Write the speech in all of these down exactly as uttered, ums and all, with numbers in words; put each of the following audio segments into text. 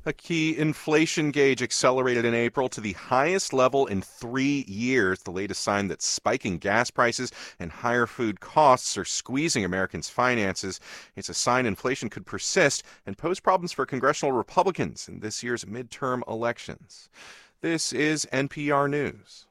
A key inflation gauge accelerated in April to the highest level in three years, the latest sign that spiking gas prices and higher food costs are squeezing Americans' finances. It's a sign inflation could persist and pose problems for congressional Republicans in this year's midterm elections. This is N P R News.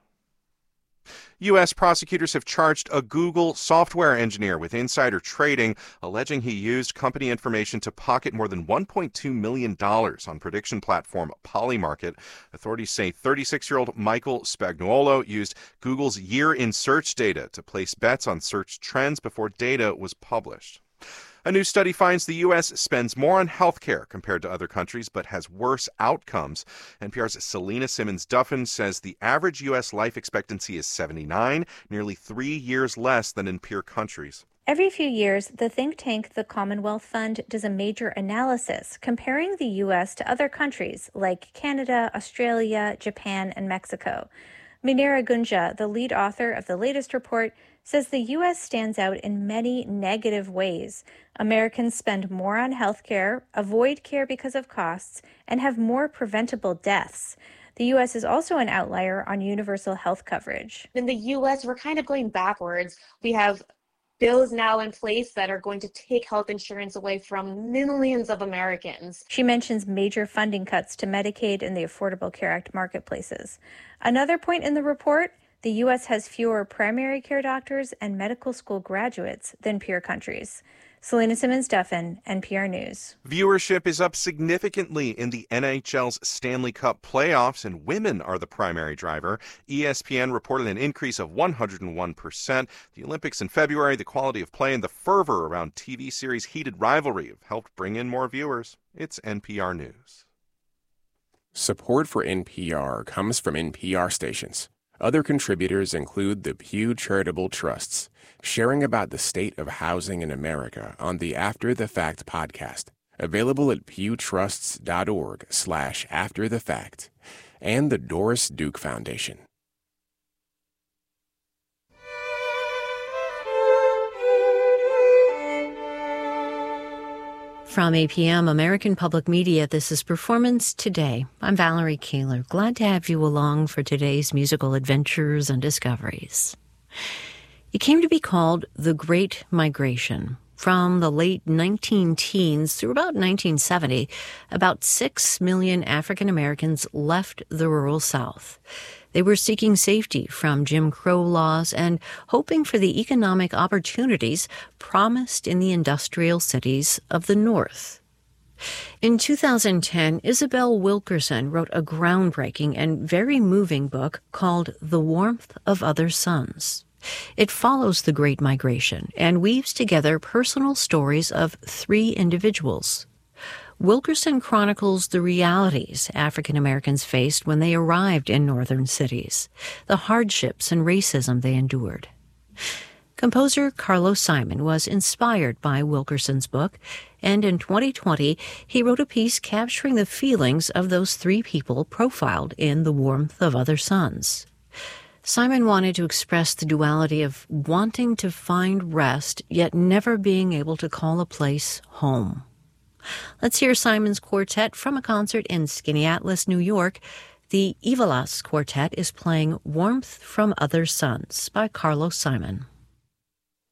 U S prosecutors have charged a Google software engineer with insider trading, alleging he used company information to pocket more than one point two million dollars on prediction platform Polymarket. Authorities say thirty-six-year-old Michael Spagnuolo used Google's year-in-search data to place bets on search trends before data was published. A new study finds the U S spends more on health care compared to other countries, but has worse outcomes. N P R's Selena Simmons-Duffin says the average U S life expectancy is seventy-nine, nearly three years less than in peer countries. Every few years, the think tank The Commonwealth Fund does a major analysis comparing the U S to other countries like Canada, Australia, Japan, and Mexico. Minera Gunja, the lead author of the latest report, says the U S stands out in many negative ways. Americans spend more on health care, avoid care because of costs, and have more preventable deaths. The U S is also an outlier on universal health coverage. In the U S, we're kind of going backwards. We have bills now in place that are going to take health insurance away from millions of Americans. She mentions major funding cuts to Medicaid and the Affordable Care Act marketplaces. Another point in the report, the U S has fewer primary care doctors and medical school graduates than peer countries. Selena Simmons-Duffin, N P R News. Viewership is up significantly in the N H L's Stanley Cup playoffs, and women are the primary driver. E S P N reported an increase of one hundred one percent. The Olympics in February, the quality of play, and the fervor around T V series' heated rivalry have helped bring in more viewers. It's N P R News. Support for N P R comes from N P R stations. Other contributors include the Pew Charitable Trusts, sharing about the state of housing in America on the After the Fact podcast, available at pewtrusts.org slash after the fact, and the Doris Duke Foundation. From A P M, American Public Media, this is Performance Today. I'm Valerie Kaler. Glad to have you along for today's musical adventures and discoveries. It came to be called the Great Migration. From the late nineteen teens through about nineteen seventy, about six million African Americans left the rural South. They were seeking safety from Jim Crow laws and hoping for the economic opportunities promised in the industrial cities of the North. In two thousand ten, Isabel Wilkerson wrote a groundbreaking and very moving book called The Warmth of Other Suns. It follows the Great Migration and weaves together personal stories of three individuals. Wilkerson chronicles the realities African Americans faced when they arrived in northern cities, the hardships and racism they endured. Composer Carlos Simon was inspired by Wilkerson's book, and in twenty twenty, he wrote a piece capturing the feelings of those three people profiled in The Warmth of Other Suns. Simon wanted to express the duality of wanting to find rest, yet never being able to call a place home. Let's hear Simon's quartet from a concert in Skaneateles, New York. The Ivalas Quartet is playing Warmth from Other Suns by Carlos Simon.